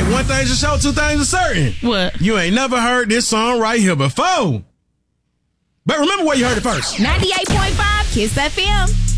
One thing's for sure, two things are certain. What? You ain't never heard this song right here before. But remember where you heard it first. 98.5 Kiss FM.